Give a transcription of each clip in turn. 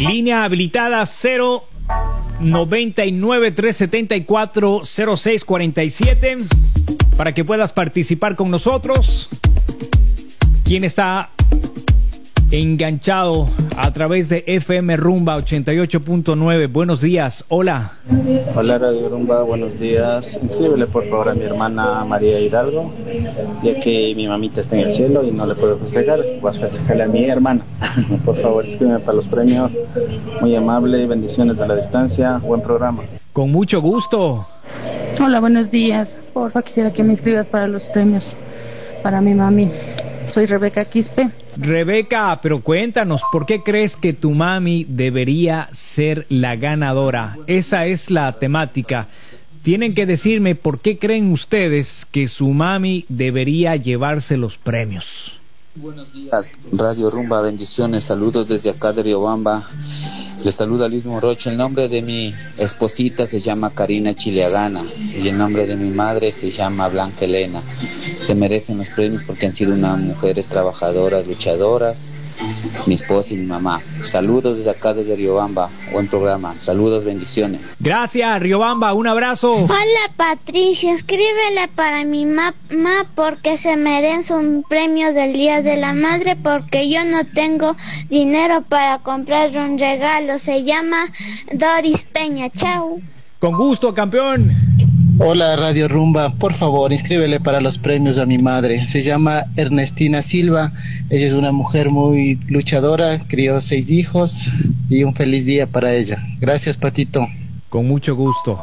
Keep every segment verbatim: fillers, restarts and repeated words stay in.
Línea habilitada cero noventa y nueve, trescientos setenta y cuatro, cero seis cuarenta y siete para que puedas participar con nosotros. ¿Quién está enganchado a través de F M Rumba ochenta y ocho punto nueve? Buenos días, hola. Hola Radio Rumba, buenos días. Inscríbele por favor a mi hermana María Hidalgo, ya que mi mamita está en el cielo y no le puedo festejar. Vas a festejarle a mi hermana. Por favor, inscríbeme para los premios. Muy amable, bendiciones de la distancia, buen programa. Con mucho gusto. Hola, buenos días. Porfa, quisiera que me inscribas para los premios para mi mami. Soy Rebeca Quispe. Rebeca, pero cuéntanos, ¿por qué crees que tu mami debería ser la ganadora? Esa es la temática. Tienen que decirme por qué creen ustedes que su mami debería llevarse los premios. Buenos días, Radio Rumba, bendiciones, saludos desde acá de Riobamba. Les saluda Luis Morocho. El nombre de mi esposita se llama Karina Chileagana y el nombre de mi madre se llama Blanca Elena. Se merecen los premios porque han sido unas mujeres trabajadoras, luchadoras, mi esposa y mi mamá. Saludos desde acá, desde Riobamba. Buen programa. Saludos, bendiciones. Gracias, Riobamba. Un abrazo. Hola, Patricia. Escríbele para mi mamá porque se merece un premio del Día de la Madre porque yo no tengo dinero para comprar un regalo. Se llama Doris Peña. Chao. Con gusto, campeón. Hola Radio Rumba, por favor inscríbele para los premios a mi madre. Se llama Ernestina Silva. Ella es una mujer muy luchadora, crió seis hijos y un feliz día para ella. Gracias, Patito. Con mucho gusto.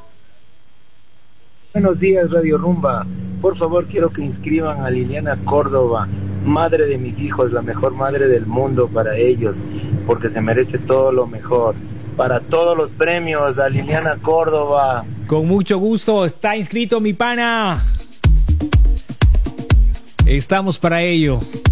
Buenos días Radio Rumba, por favor quiero que inscriban a Liliana Córdoba, madre de mis hijos, la mejor madre del mundo para ellos, porque se merece todo lo mejor. Para todos los premios a Liliana Córdoba. Con mucho gusto, está inscrito mi pana. Estamos para ello.